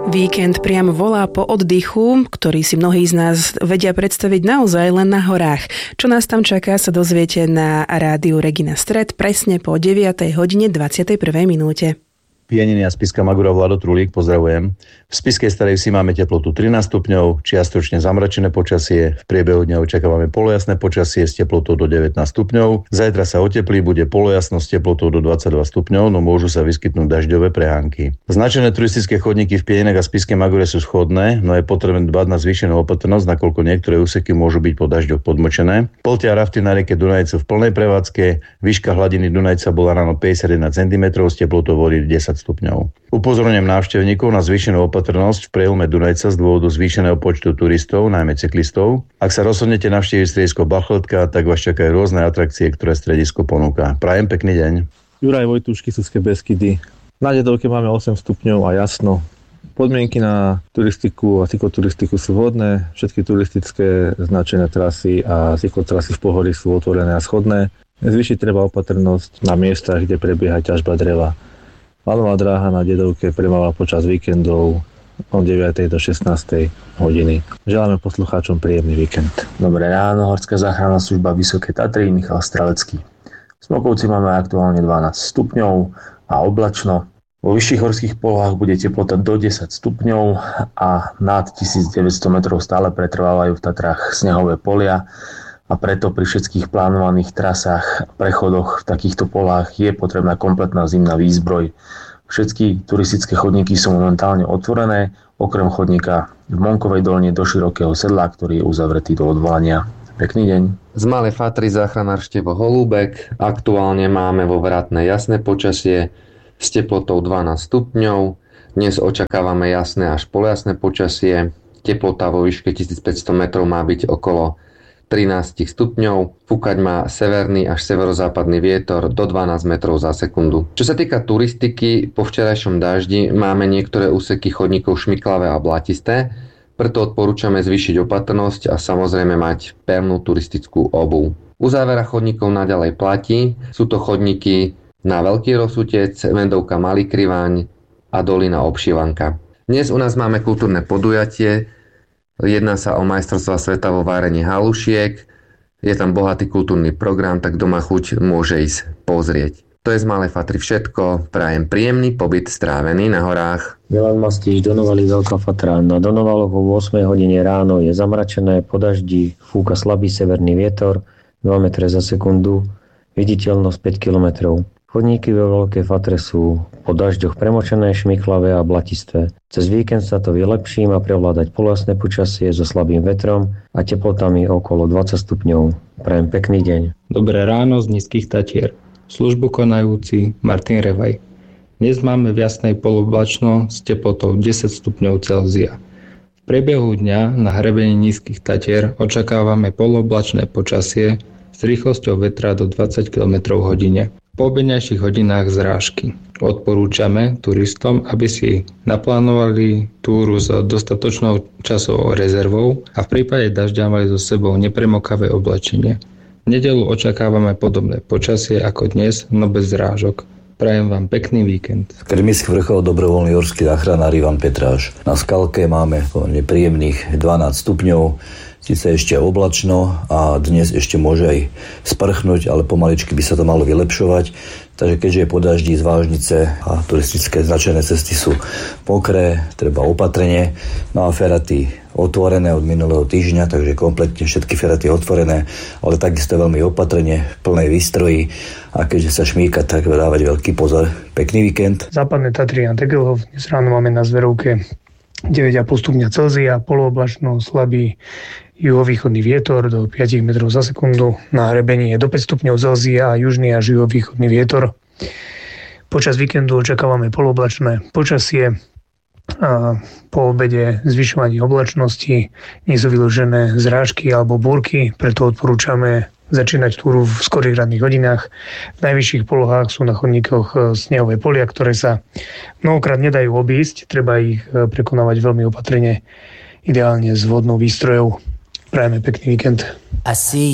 Víkend priam volá po oddychu, ktorý si mnohí z nás vedia predstaviť naozaj len na horách. Čo nás tam čaká, sa dozviete na rádiu Regina Stred presne po 9:21 minúte. Pieniny a Spišská Magura, Vlado Trulík, pozdravujem. V Spišskej Starej Vsi máme teplotu 13 stupňov, čiastočne zamračené počasie, v priebehu dňa očakávame polojasné počasie s teplotou do 19 stupňov. Zajtra sa oteplí, bude polojasno s teplotou do 22 stupňov, no môžu sa vyskytnúť dažďové prehánky. Značené turistické chodníky v Pieninách a Spišskej Magure sú schodné, no je potrebné dbať na zvýšenú opatrnosť, nakoľko niektoré úseky môžu byť po dažďoch podmočené. Ploty a rafty na rieke Dunaj sú v plnej prevádzke, výška hladiny Dunajca bola ráno 51 cm s teplotou vody 10 stupňov. Upozorňujem návštevníkov na zvýšenú opatrnosť v prielome Dunajca z dôvodu zvýšeného počtu turistov, najmä cyklistov. Ak sa rozhodnete navštíviť stredisko Bachletka, tak vás čakajú rôzne atrakcie, ktoré stredisko ponúka. Prajem pekný deň. Juraj Vojtuš, Kysucké Beskydy. Na Dedovke máme 8 stupňov a jasno. Podmienky na turistiku a cykloturistiku sú vhodné. Všetky turistické značené trasy a cyklotrasy v pohorí sú otvorené a schodné. Zvýšiť treba opatrnosť na miestach, kde prebieha ťažba dreva. Lanová dráha na Dedovke premáva počas víkendov od 9. do 16. hodiny. Želáme poslucháčom príjemný víkend. Dobré ráno, Horská záchranná služba Vysoké Tatry, Michal Stralecký. V Smokovci máme aktuálne 12 stupňov a oblačno. Vo vyšších horských polohách bude teplota do 10 stupňov a nad 1900 metrov stále pretrvávajú v Tatrách snehové polia. A preto pri všetkých plánovaných trasách a prechodoch v takýchto polách je potrebná kompletná zimná výzbroj. Všetky turistické chodníky sú momentálne otvorené, okrem chodníka v Monkovej dolne do Širokého sedla, ktorý je uzavretý do odvolania. Pekný deň. Z Malej Fatry záchranárštevo Holúbek. Aktuálne máme vo Vratnej jasné počasie s teplotou 12 stupňov. Dnes očakávame jasné až polojasné počasie. Teplota vo výške 1500 metrov má byť okolo 13 stupňov, fúkať má severný až severozápadný vietor do 12 metrov za sekundu. Čo sa týka turistiky, po včerajšom daždi máme niektoré úseky chodníkov šmiklavé a blatisté, preto odporúčame zvýšiť opatrnosť a samozrejme mať pevnú turistickú obuv. Uzávera chodníkov naďalej platí, sú to chodníky na Veľký Rosutec, Vendovka Malý Kriváň a Dolina Obšivanka. Dnes u nás máme kultúrne podujatie. Jedná sa o majstrovstvá sveta vo várení halušiek. Je tam bohatý kultúrny program, tak kto má chuť, môže ísť pozrieť. To je z Malej Fatry všetko. Prajem príjemný pobyt strávený na horách. Milan Mastíš, Donovali, Veľká Fatra. Na Donovaloch o 8 hodine ráno je zamračené, po daždi fúka slabý severný vietor 2 metre za sekundu, viditeľnosť 5 km. Chodníky vo Veľkej Fatre sú po dažďoch premočené, šmiklavé a blatisté. Cez víkend sa to vylepší, má prevládať polojasné počasie so slabým vetrom a teplotami okolo 20 stupňov. Prajem pekný deň. Dobré ráno z Nízkych Tatier. Službu konajúci Martin Revaj. Dnes máme v jasnej poloblačno s teplotou 10 stupňov Celzia. V priebehu dňa na hrebení Nízkych Tatier očakávame poloblačné počasie s rýchlosťou vetra do 20 km hodine. Po obedňajších hodinách zrážky. Odporúčame turistom, aby si naplánovali túru s dostatočnou časovou rezervou a v prípade dažďa mali so sebou nepremokavé oblečenie. V nedeľu očakávame podobné počasie ako dnes, no bez zrážok. Prajem vám pekný víkend. Z Krymských vrchov dobrovoľný horský záchranár Ivan Petráš. Na Skalke máme nepríjemných 12 stupňov. Sice ešte oblačno a dnes ešte môže aj sprchnúť, ale pomaličky by sa to malo vylepšovať. Takže keďže je po daždi z Vážnice a turistické značené cesty sú mokré, treba opatrenie. No a feraty otvorené od minulého týždňa, takže kompletne všetky feraty otvorené, ale takisto veľmi opatrenie, v plnej výstroji. A keďže sa šmíka, tak dávať veľký pozor. Pekný víkend. Západné Tatry a Degelhov. Dnes ráno máme na Zverovke 9,5 stupňa Celzia, polooblačno, slabý juhovýchodný vietor do 5 metrov za sekundu. Na hrebení je do 5 stupňov Celzia a južný až juhovýchodný vietor. Počas víkendu očakávame polooblačné počasie. A po obede zvyšovanie oblačnosti, nie sú vyložené zrážky alebo búrky, preto odporúčame začínať túru v skorých ranných hodinách. V najvyšších polohách sú na chodníkoch snehové polia, ktoré sa mnohokrát nedajú obísť, treba ich prekonávať veľmi opatrne, ideálne s vodnou výstrojou. Prajeme pekný víkend.